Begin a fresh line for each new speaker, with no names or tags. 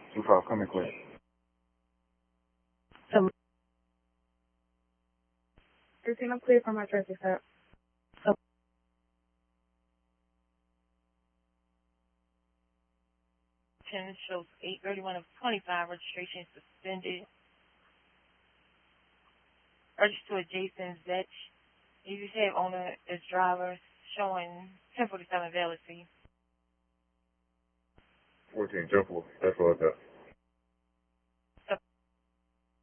2-5, coming clear.
So,
13, I'm clear for my traffic stop.
10 shows 831 of 25, registration suspended. Register to Jason Zetch. You just have owner as driver showing 1047 valid fee.
14, jump 4. That's all I got.